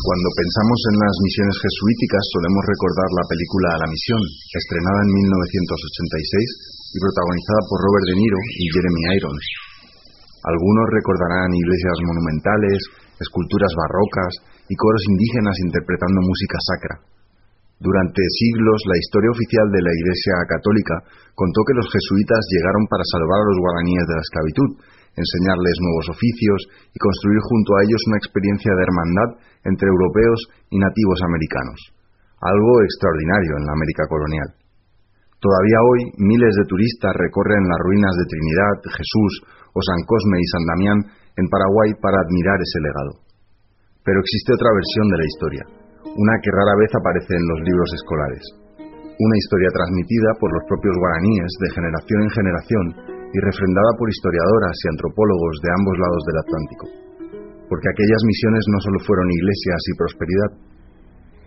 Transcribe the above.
Cuando pensamos en las misiones jesuíticas solemos recordar la película La Misión, estrenada en 1986 y protagonizada por Robert De Niro y Jeremy Irons. Algunos recordarán iglesias monumentales, esculturas barrocas y coros indígenas interpretando música sacra. Durante siglos, la historia oficial de la Iglesia Católica contó que los jesuitas llegaron para salvar a los guaraníes de la esclavitud, enseñarles nuevos oficios y construir junto a ellos una experiencia de hermandad entre europeos y nativos americanos. Algo extraordinario en la América colonial. Todavía hoy, miles de turistas recorren las ruinas de Trinidad, Jesús o San Cosme y San Damián en Paraguay para admirar ese legado. Pero existe otra versión de la historia, una que rara vez aparece en los libros escolares. Una historia transmitida por los propios guaraníes de generación en generación y refrendada por historiadoras y antropólogos de ambos lados del Atlántico. Porque aquellas misiones no solo fueron iglesias y prosperidad,